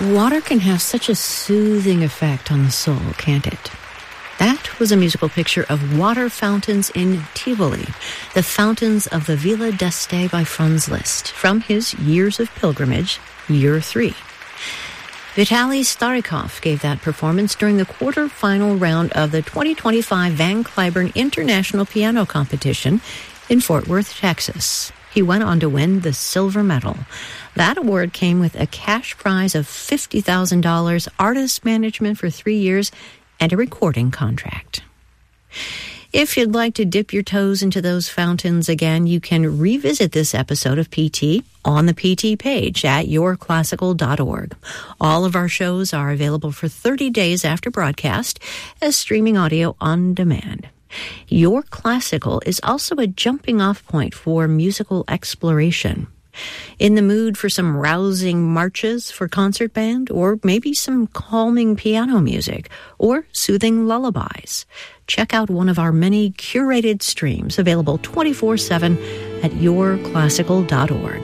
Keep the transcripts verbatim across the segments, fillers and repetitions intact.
Water can have such a soothing effect on the soul, can't it? That was a musical picture of water fountains in Tivoli, the fountains of the Villa d'Este by Franz Liszt, from his Years of Pilgrimage, Year three. Vitaly Starikov gave that performance during the quarter-final round of the twenty twenty-five Van Cliburn International Piano Competition in Fort Worth, Texas. He went on to win the silver medal. That award came with a cash prize of fifty thousand dollars, artist management for three years, and a recording contract. If you'd like to dip your toes into those fountains again, you can revisit this episode of P T on the P T page at your classical dot org. All of our shows are available for thirty days after broadcast as streaming audio on demand. Your Classical is also a jumping-off point for musical exploration. In the mood for some rousing marches for concert band, or maybe some calming piano music, or soothing lullabies? Check out one of our many curated streams available twenty-four seven at your classical dot org.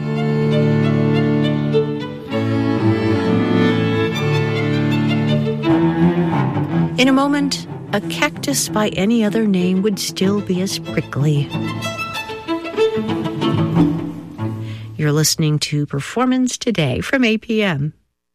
In a moment, a cactus by any other name would still be as prickly. You're listening to Performance Today from A P M.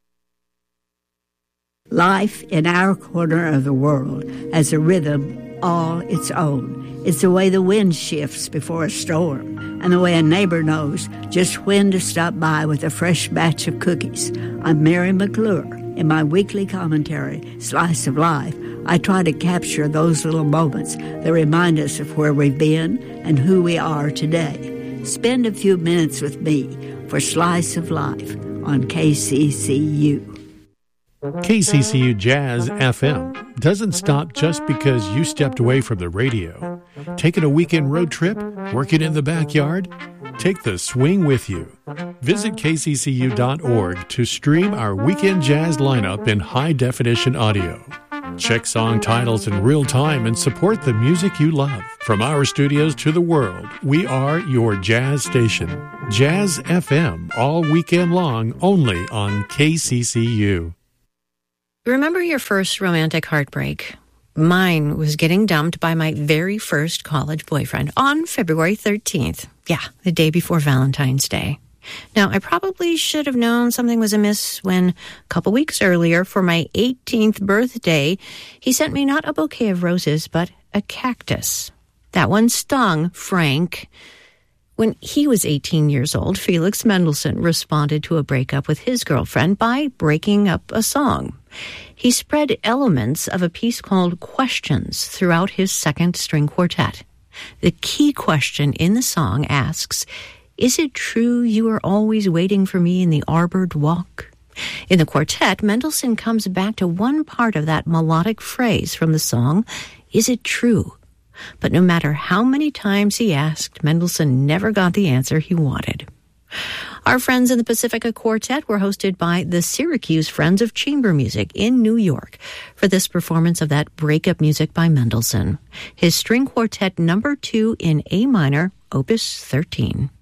Life in our corner of the world has a rhythm all its own. It's the way the wind shifts before a storm, and the way a neighbor knows just when to stop by with a fresh batch of cookies. I'm Mary McClure. In my weekly commentary, Slice of Life, I try to capture those little moments that remind us of where we've been and who we are today. Spend a few minutes with me for Slice of Life on K C C U. K C C U Jazz F M doesn't stop just because you stepped away from the radio. Taking a weekend road trip? Working in the backyard? Take the swing with you. Visit K C C U dot org to stream our weekend jazz lineup in high-definition audio. Check song titles in real time and support the music you love. From our studios to the world, we are your jazz station. Jazz F M, all weekend long, only on K C C U. Remember your first romantic heartbreak? Mine was getting dumped by my very first college boyfriend on February thirteenth. Yeah, the day before Valentine's Day. Now, I probably should have known something was amiss when, a couple weeks earlier, for my eighteenth birthday, he sent me not a bouquet of roses, but a cactus. That one stung, Frank. When he was eighteen years old, Felix Mendelssohn responded to a breakup with his girlfriend by breaking up a song. He spread elements of a piece called Questions throughout his second string quartet. The key question in the song asks, "Is it true you are always waiting for me in the arbored walk?" In the quartet, Mendelssohn comes back to one part of that melodic phrase from the song, "Is it true?" But no matter how many times he asked, Mendelssohn never got the answer he wanted. Our friends in the Pacifica Quartet were hosted by the Syracuse Friends of Chamber Music in New York for this performance of that breakup music by Mendelssohn, his string quartet number two in A minor, opus thirteen.